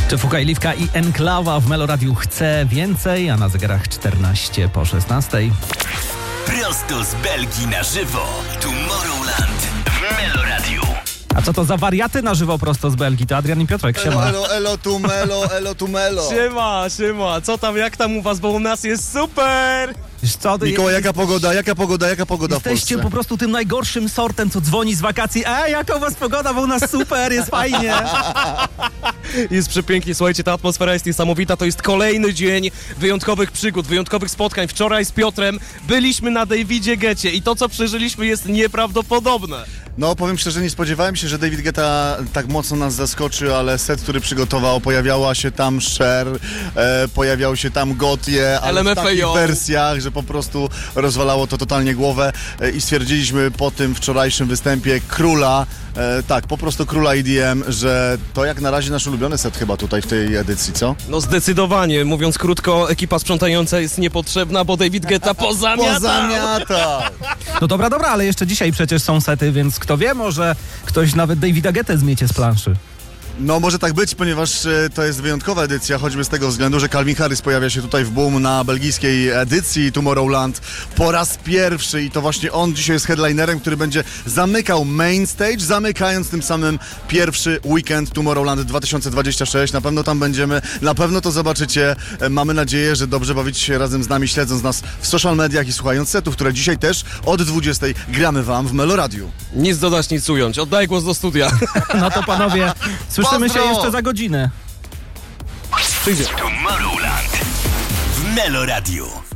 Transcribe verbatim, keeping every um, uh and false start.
Czy Fuka i Liwka i Enklawa w Meloradiu chce więcej, a na zegarach czternaście po szesnastej. Prosto z Belgii na żywo. Tomorrowland w Meloradiu. A co to za wariaty na żywo prosto z Belgii? To Adrian i Piotrek, siema. Elo, elo, elo tu melo, elo tu melo. Siema, siema, co tam, jak tam u was, bo u nas jest super! Wiesz co, ty Mikołaj, jaka pogoda, jaka pogoda, jaka pogoda w jesteście Polsce? po prostu tym najgorszym sortem, co dzwoni z wakacji. Ej, jaka u was pogoda, bo u nas super, jest fajnie. Jest przepięknie, słuchajcie, ta atmosfera jest niesamowita, to jest kolejny dzień wyjątkowych przygód, wyjątkowych spotkań. Wczoraj z Piotrem byliśmy na Davidzie Getcie i to, co przeżyliśmy, jest nieprawdopodobne. No, powiem szczerze, nie spodziewałem się, że David Guetta tak mocno nas zaskoczy, ale set, który przygotował, pojawiała się tam Cher, e, pojawiał się tam Gotye, ale w takich wersjach, że po prostu rozwalało to totalnie głowę e, i stwierdziliśmy po tym wczorajszym występie króla, e, tak, po prostu króla E D M, że to jak na razie nasz ulubiony set chyba tutaj w tej edycji, co? No zdecydowanie, mówiąc krótko, ekipa sprzątająca jest niepotrzebna, bo David Guetta pozamiata. Pozamiata! No dobra, dobra, ale jeszcze dzisiaj przecież są sety, więc kto wie, może ktoś nawet Davida Guettę zmiecie z planszy. No może tak być, ponieważ e, to jest wyjątkowa edycja, choćby z tego względu, że Calvin Harris pojawia się tutaj w Boom na belgijskiej edycji Tomorrowland po raz pierwszy i to właśnie on dzisiaj jest headlinerem, który będzie zamykał main stage, zamykając tym samym pierwszy weekend Tomorrowland dwa tysiące dwudziesty szósty. Na pewno tam będziemy, na pewno to zobaczycie. E, mamy nadzieję, że dobrze bawicie się razem z nami, śledząc nas w social mediach i słuchając setów, które dzisiaj też od dwudziestej gramy wam w Meloradiu. Nic dodać, nic ująć. Oddaję głos do studia. No to panowie, słyszymy Pozdro! się jeszcze za godzinę. Przyjdzie. Tomorrowland w Meloradiu.